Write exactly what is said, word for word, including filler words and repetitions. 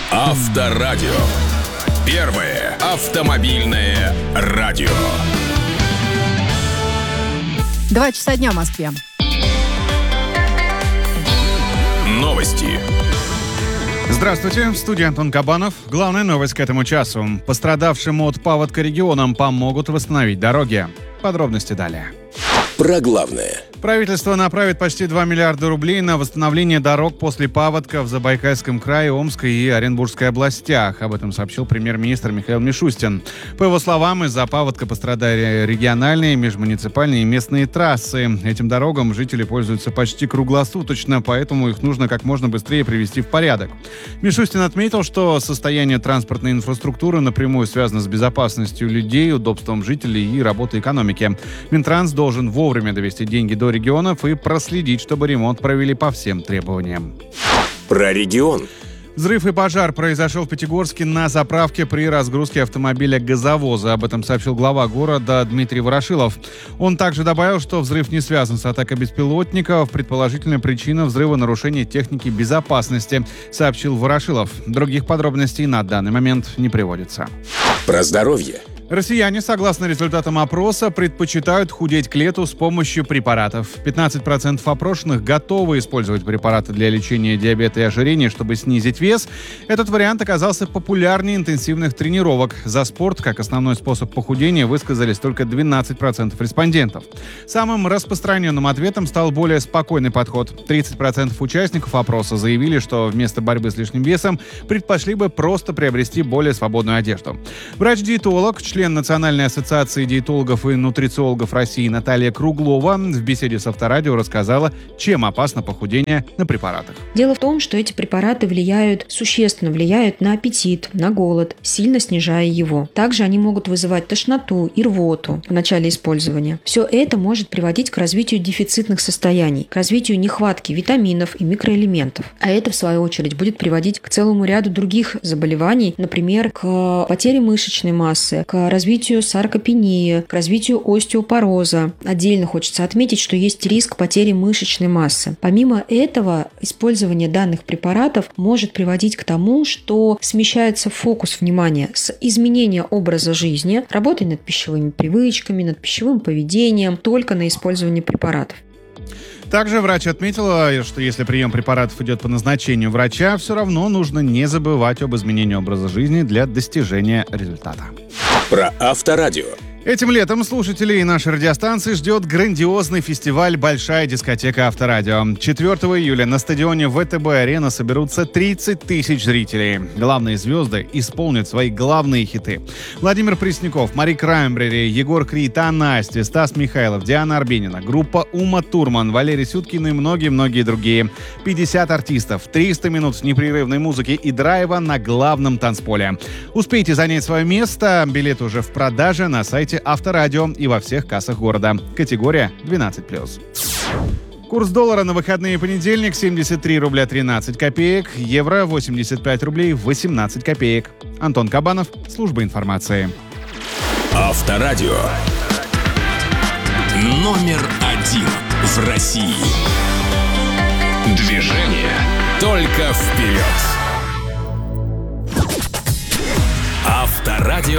Авторадио. Первое автомобильное радио. Два часа дня в Москве. Новости. Здравствуйте, в студии Антон Кабанов. Главная новость к этому часу. Пострадавшим от паводка регионам помогут восстановить дороги. Подробности далее. Про главное. Правительство направит почти два миллиарда рублей на восстановление дорог после паводка в Забайкальском крае, Омской и Оренбургской областях. Об этом сообщил премьер-министр Михаил Мишустин. По его словам, из-за паводка пострадали региональные, межмуниципальные и местные трассы. Этим дорогам жители пользуются почти круглосуточно, поэтому их нужно как можно быстрее привести в порядок. Мишустин отметил, что состояние транспортной инфраструктуры напрямую связано с безопасностью людей, удобством жителей и работой экономики. Минтранс должен вовремя довести деньги до регионов и проследить, чтобы ремонт провели по всем требованиям. Про регион. Взрыв и пожар произошел в Пятигорске на заправке при разгрузке автомобиля газовоза. Об этом сообщил глава города Дмитрий Ворошилов. Он также добавил, что взрыв не связан с атакой беспилотников. Предположительная причина взрыва — нарушение техники безопасности, сообщил Ворошилов. Других подробностей на данный момент не приводится. Про здоровье. Россияне, согласно результатам опроса, предпочитают худеть к лету с помощью препаратов. пятнадцать процентов опрошенных готовы использовать препараты для лечения диабета и ожирения, чтобы снизить вес. Этот вариант оказался популярнее интенсивных тренировок. За спорт, как основной способ похудения, высказались только двенадцать процентов респондентов. Самым распространенным ответом стал более спокойный подход. тридцать процентов участников опроса заявили, что вместо борьбы с лишним весом предпочли бы просто приобрести более свободную одежду. Врач-диетолог, член Член Национальной ассоциации диетологов и нутрициологов России Наталья Круглова в беседе с Авторадио рассказала, чем опасно похудение на препаратах. Дело в том, что эти препараты влияют, существенно влияют на аппетит, на голод, сильно снижая его. Также они могут вызывать тошноту и рвоту в начале использования. Все это может приводить к развитию дефицитных состояний, к развитию нехватки витаминов и микроэлементов. А это, в свою очередь, будет приводить к целому ряду других заболеваний, например, к потере мышечной массы, к развитию саркопении, к развитию остеопороза. Отдельно хочется отметить, что есть риск потери мышечной массы. Помимо этого, использование данных препаратов может приводить к тому, что смещается фокус внимания с изменения образа жизни, работы над пищевыми привычками, над пищевым поведением, только на использование препаратов. Также врач отметила, что если прием препаратов идет по назначению врача, все равно нужно не забывать об изменении образа жизни для достижения результата. Про Авторадио. Этим летом слушателей нашей радиостанции ждет грандиозный фестиваль «Большая дискотека Авторадио». четвёртого июля на стадионе ВТБ-арена соберутся тридцать тысяч зрителей. Главные звезды исполнят свои главные хиты. Владимир Пресняков, Мари Краймбрери, Егор Крид, Настя, Стас Михайлов, Диана Арбенина, группа Ума Турман, Валерий Сюткин и многие-многие другие. пятьдесят артистов, триста минут непрерывной музыки и драйва на главном танцполе. Успейте занять свое место. Билеты уже в продаже на сайте Авторадио и во всех кассах города. Категория двенадцать плюс. Курс доллара на выходные понедельник семьдесят три рубля тринадцать копеек, евро восемьдесят пять рублей восемнадцать копеек. Антон Кабанов, служба информации. Авторадио. Номер один в России. Движение только вперед. Авторадио.